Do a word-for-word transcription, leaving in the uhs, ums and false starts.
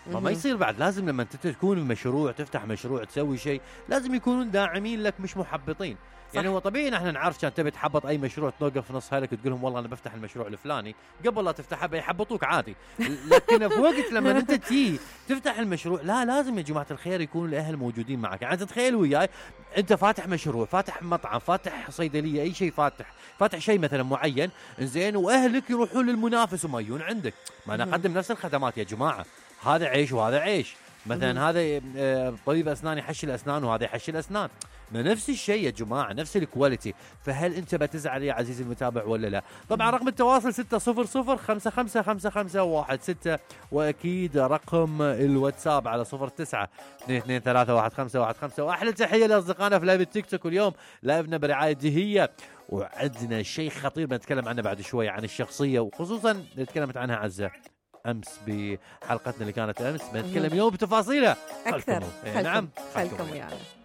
ما, ما يصير بعد. لازم لما انت تكون بمشروع، تفتح مشروع، تسوي شيء، لازم يكونون داعمين لك مش محبطين. صح. يعني هو طبيعي نحن نعرف كان تبي تحبط اي مشروع توقف في نص هلك تقول لهم والله انا بفتح المشروع الفلاني، قبل لا تفتحه بيحبطوك عادي. لكن في وقت لما انت تي تفتح المشروع، لا لازم يا جماعه الخير يكونوا الاهل موجودين معك. يعني تتخيل وياي انت فاتح مشروع، فاتح مطعم، فاتح صيدليه، اي شيء، فاتح فاتح شيء مثلا معين، زين، واهلك يروحون للمنافس وما يجون عندك. ما انا اقدم نفس الخدمات يا جماعه، هذا عيش وهذا عيش. مثلا هذا طبيب اسنان يحشي الاسنان وهذا يحشي الاسنان، ما نفس الشيء يا جماعه، نفس الكواليتي. فهل انت بتزعل يا عزيزي المتابع ولا لا؟ طبعا رقم التواصل ستة صفر صفر خمسة خمسة خمسة خمسة واحد ستة، واكيد رقم الواتساب على صفر تسعة اثنين اثنين ثلاثة واحد خمسة واحد خمسة. واحلى تحيه لاصدقائنا في لايف التيك توك. واليوم لايفنا برعايه دهيه، وعندنا شيء خطير بنتكلم عنه بعد شويه، عن الشخصيه، وخصوصا اللي تكلمت عنها عزه امس بحلقتنا اللي كانت امس، بنتكلم اليوم بتفاصيلها اكثر. خلكم. نعم خلكم ويانا.